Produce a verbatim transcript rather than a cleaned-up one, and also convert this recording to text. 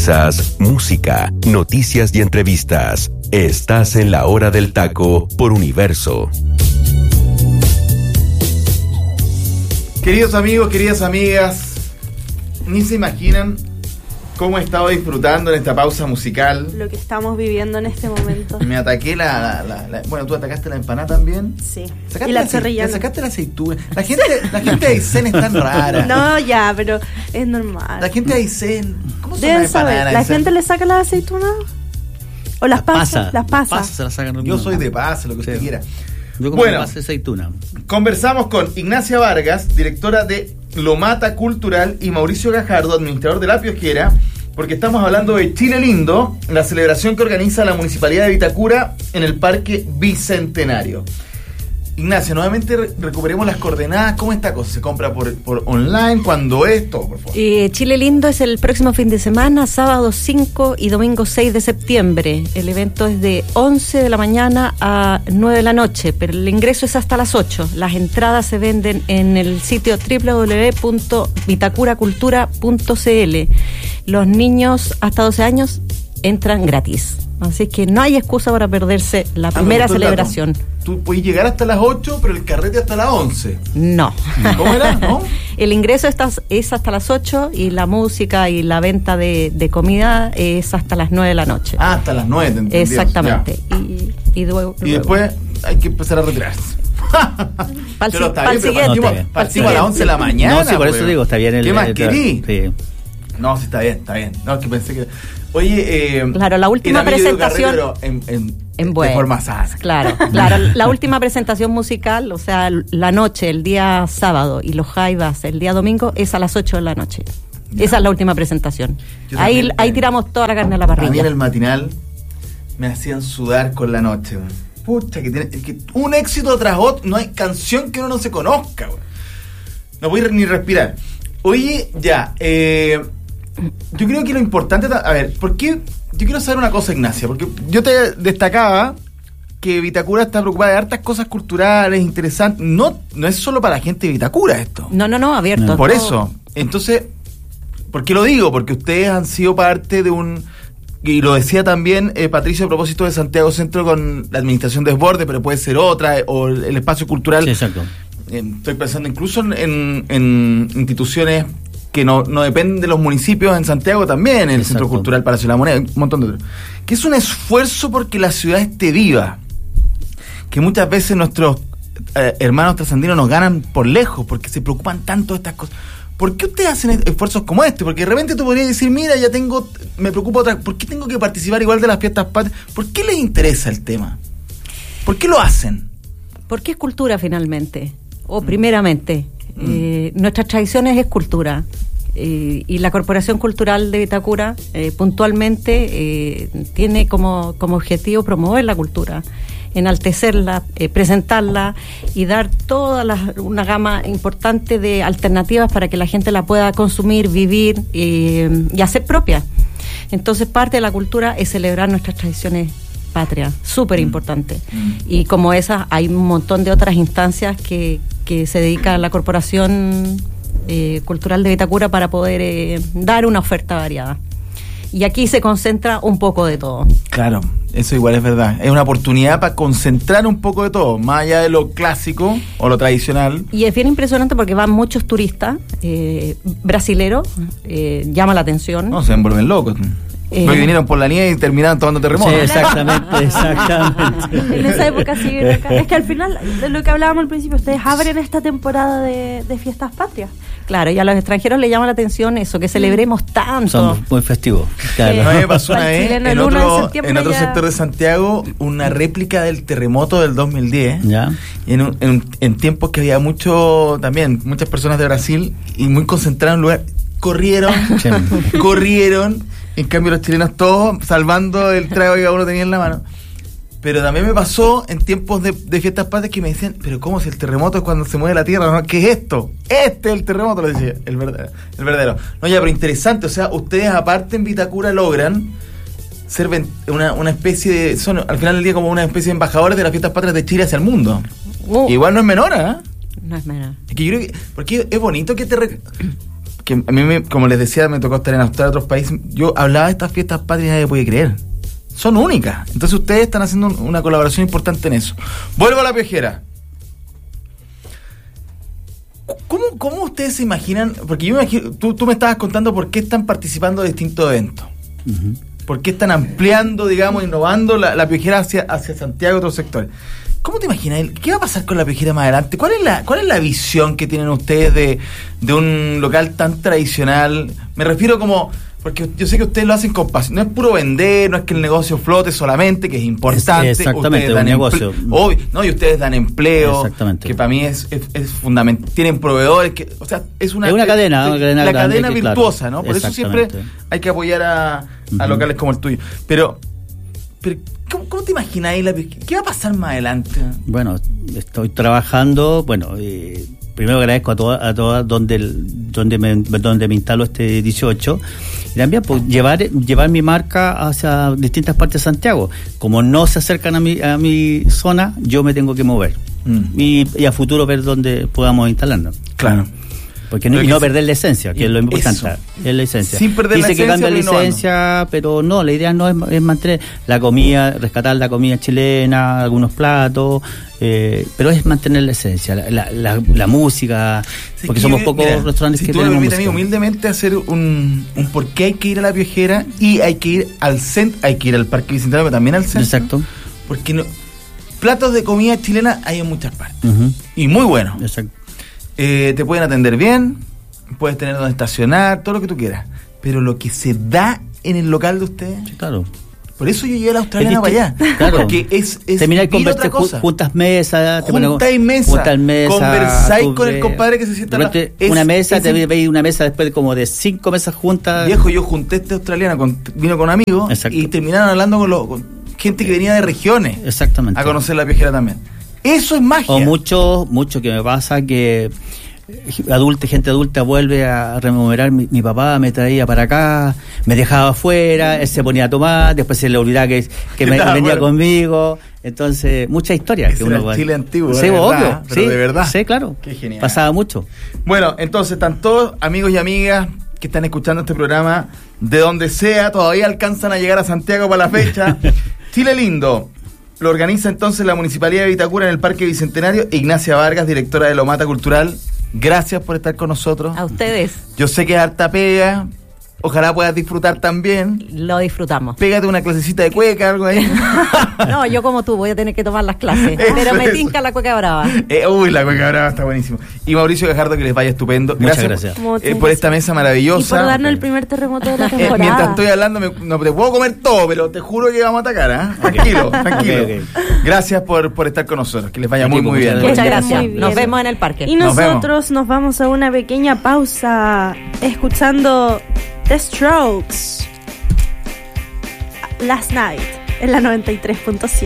risas, música, noticias y entrevistas. Estás en La Hora del Taco por Universo. Queridos amigos, queridas amigas, ni se imaginan cómo he estado disfrutando en esta pausa musical. Lo que estamos viviendo en este momento. Me ataqué la... la, la, la bueno, ¿tú atacaste la empanada también? Sí. ¿Sacaste y la, la chorrillana. ¿Sacaste la aceituna? La gente, la gente de Aysén es tan rara. No, ya, pero es normal. La gente de Aysén... ¿Cómo son Deben las empanadas saber, en ¿la Aysén? gente le saca las aceitunas? ¿O las pasas? Pasa, Las pasas. Pasa se la sacan. Yo soy de paz, lo que Sí. usted quiera. Yo como Bueno. pasé aceituna. Conversamos con Ignacia Vargas, directora de Lomata Cultural, y Mauricio Gajardo, administrador de La Piojera, porque estamos hablando de Chile Lindo, la celebración que organiza la Municipalidad de Vitacura en el Parque Bicentenario. Ignacia, nuevamente re- recuperemos las coordenadas. ¿Cómo esta cosa? ¿Se compra por, por online? ¿Cuándo es? Todo, por favor. Eh, Chile Lindo es el próximo fin de semana, sábado cinco y domingo seis de septiembre. El evento es de once de la mañana a nueve de la noche, pero el ingreso es hasta las ocho. Las entradas se venden en el sitio doble u doble u doble u punto vitacura cultura punto c l. Los niños hasta doce años entran gratis. Así que no hay excusa para perderse la Ah, primera me gustó el dato. celebración. Tú puedes llegar hasta las ocho, pero el carrete hasta las once. No. ¿Cómo era? ¿No? El ingreso está, es hasta las ocho y la música y la venta de, de comida es hasta las nueve de la noche. Ah, hasta las nueve. ¿entendí? Exactamente. Y, y, luego, Y después hay que empezar a retirarse. Pa'l Pero si- está pa'l bien, pero siguiente. partimos, No, está bien. partimos a las once de la mañana. No, sí, por eso pues. digo, está bien el... ¿Qué más el- querí? Sí. No, sí, está bien, está bien. No, es que pensé que... Oye, eh... Claro, la última era medio presentación- carrete, pero en, en, En de buen- forma sana. Claro, claro. La última presentación musical, o sea, la noche, el día sábado, y los jaivas el día domingo, es a las ocho de la noche. Ya. Esa es la última presentación. Yo Ahí, también, ahí eh, tiramos toda la carne a la A mí parrilla. en el matinal me hacían sudar con la noche, güey. Pucha, que tiene... es que un éxito tras otro, no hay canción que uno no se conozca, güey. No voy ni respirar. Oye, ya, eh... yo creo que lo importante... A ver, ¿por qué? Yo quiero saber una cosa, Ignacia, porque yo te destacaba que Vitacura está preocupada de hartas cosas culturales, interesantes. No, no es solo para la gente de Vitacura esto. No, no, no, abierto. No. Por todo. eso. Entonces, ¿por qué lo digo? Porque ustedes han sido parte de un... Y lo decía también eh, Patricio a propósito de Santiago Centro con la administración Desborde, pero puede ser otra, eh, o el, el espacio cultural. Sí, exacto. Eh, estoy pensando incluso en, en, en instituciones que no, no dependen de los municipios en Santiago también, el Exacto. Centro Cultural Palacio de la Moneda, un montón de otros. Que es un esfuerzo porque la ciudad esté viva. Que muchas veces nuestros eh, hermanos trasandinos nos ganan por lejos porque se preocupan tanto de estas cosas. ¿Por qué ustedes hacen esfuerzos como este? Porque de repente tú podrías decir, mira, ya tengo, me preocupa otra, ¿por qué tengo que participar igual de las fiestas patrias? ¿Por qué les interesa el tema? ¿Por qué lo hacen? Porque es cultura finalmente, o primeramente. Mm. Eh, nuestras tradiciones es cultura. Eh, y la Corporación Cultural de Vitacura eh, puntualmente eh, tiene como, como objetivo promover la cultura, enaltecerla, eh, presentarla y dar toda la, una gama importante de alternativas para que la gente la pueda consumir, vivir eh, y hacer propia. Entonces parte de la cultura es celebrar nuestras tradiciones patrias, súper importante. Y como esas hay un montón de otras instancias que, que se dedica a la Corporación eh, Cultural de Vitacura para poder eh, dar una oferta variada. Y aquí se concentra un poco de todo. Claro, eso igual es verdad. Es una oportunidad para concentrar un poco de todo, más allá de lo clásico o lo tradicional. Y es bien impresionante porque van muchos turistas eh, brasileros, eh, llama la atención. No, se envuelven locos. Eh. Porque vinieron por la nieve y terminaron tomando terremotos. Sí, exactamente, exactamente. En esa época sí vino acá. Es que al final, de lo que hablábamos al principio, ustedes abren esta temporada de, de fiestas patrias. Claro, y a los extranjeros les llama la atención eso, que celebremos tanto. Son muy festivos. Claro. A mí me pasó una Al vez chileno, en el uno de otro, septiembre en otro ya- sector de Santiago, una réplica del terremoto del dos mil diez. Ya. Y en, un- en, un- en tiempos que había mucho, también, muchas personas de Brasil y muy concentradas en un lugar, corrieron, Sí. corrieron. En cambio los chilenos todos salvando el trago que cada uno tenía en la mano. Pero también me pasó en tiempos de, de fiestas patrias que me decían, pero ¿cómo si el terremoto es cuando se mueve la tierra? ¿No? ¿Qué es esto? Este es el terremoto, lo decía, el verdadero. El verdadero. No, ya, pero interesante, o sea, ustedes aparte en Vitacura logran ser ven- una, una especie de, son al final del día como una especie de embajadores de las fiestas patrias de Chile hacia el mundo. Uh, Igual no es menor, ¿eh? No es menor. Es que yo creo que, porque es bonito que te... Re- porque a mí, me, como les decía, me tocó estar en Australia, otros países, yo hablaba de estas fiestas patrias y nadie puede creer. Son únicas. Entonces ustedes están haciendo un, una colaboración importante en eso. Vuelvo a La Piojera. ¿Cómo, cómo ustedes se imaginan? Porque yo me imagino, tú, tú me estabas contando por qué están participando de distintos eventos. Uh-huh. ¿Por qué están ampliando, digamos, innovando la, la Piojera hacia, hacia Santiago y otros sectores? ¿Cómo te imaginas? ¿Qué va a pasar con la Piojera más adelante? ¿Cuál es la, cuál es la visión que tienen ustedes de, de un local tan tradicional? Me refiero como... Porque yo sé que ustedes lo hacen con pasión. No es puro vender, no es que el negocio flote solamente, que es importante. Es exactamente, ustedes un negocio. Emple- obvio, ¿no? Y ustedes dan empleo. Exactamente. Que para mí es, es, es fundamental. Tienen proveedores. Que, o sea, es una, es una cadena. Es, una cadena la grande cadena que, virtuosa, claro, ¿no? Por eso siempre hay que apoyar a, a uh-huh. locales como el tuyo. Pero, pero ¿cómo, cómo te imagináis? La, ¿Qué va a pasar más adelante? Bueno, estoy trabajando, bueno... Eh, primero agradezco a todas a todas donde donde me donde me instalo este dieciocho y también pues, llevar llevar mi marca hacia distintas partes de Santiago. Como no se acercan a mi a mi zona, yo me tengo que mover mm. y, y a futuro ver dónde podamos instalarnos. Claro. Porque no, y no perder la esencia, que es lo importante, eso. Es la esencia. Sin perder Dice la esencia. Dice que cambia la esencia, pero no, la idea no es, es mantener la comida, rescatar la comida chilena, algunos platos, eh, pero es mantener la esencia, la, la, la, la música, sí, porque somos pocos mira, restaurantes si que tú tenemos me música. Mí, humildemente hacer un, un por qué hay que ir a La Piojera y hay que ir al centro, hay que ir al Parque Bicentenario, pero también al centro. Exacto. Porque no, platos de comida chilena hay en muchas partes. Uh-huh. Y muy buenos. Exacto. Eh, te pueden atender bien, puedes tener donde estacionar, todo lo que tú quieras. Pero lo que se da en el local de ustedes... Sí, claro. Por eso yo llegué a la australiana para allá. Claro. Porque es, es terminar con otra cosa. Juntas mesas. Juntas mesas. Juntas mesas. Conversáis con el compadre que se sienta... La, es, una mesa, te el, veis una mesa después de como de cinco mesas juntas. Viejo, yo junté esta australiana, con, vino con amigos. Exacto. Y terminaron hablando con, los, con gente que venía de regiones. Exactamente. A conocer La Piojera también. Eso es magia. O mucho, mucho que me pasa que... adulta, gente adulta vuelve a rememorar, mi, mi papá me traía para acá, me dejaba afuera, él se ponía a tomar, después se le olvidaba que, que me, venía bueno. conmigo, entonces muchas historias ese que uno era el Chile antiguo, sí, verdad, obvio, pero sí, de verdad, sí, claro, qué genial. Pasaba mucho. Bueno, entonces están todos amigos y amigas que están escuchando este programa de donde sea, todavía alcanzan a llegar a Santiago para la fecha. Chile Lindo lo organiza entonces la Municipalidad de Vitacura en el Parque Bicentenario. Ignacia Vargas, directora de Lomata Cultural, gracias por estar con nosotros. A ustedes. Yo sé que es harta pega. Ojalá puedas disfrutar también. Lo disfrutamos. Pégate una clasecita de cueca, algo ahí. No, yo como tú voy a tener que tomar las clases. Eso pero me tinca la cueca brava. Eh, uy, la cueca brava está buenísimo. Y Mauricio Gajardo, que les vaya estupendo. Muchas gracias, gracias. Eh, por esta mesa maravillosa. Y por darnos el primer terremoto de la temporada. Eh, mientras estoy hablando, me, no te puedo comer todo, pero te juro que vamos a atacar, ¿eh? Tranquilo, tranquilo. Okay, okay. Gracias por, por estar con nosotros. Que les vaya muy, muy bien. Muchas gracias. Nos vemos en el parque. Y nosotros nos, nos vamos a una pequeña pausa escuchando The Strokes, Last Night, en la noventa y tres punto siete.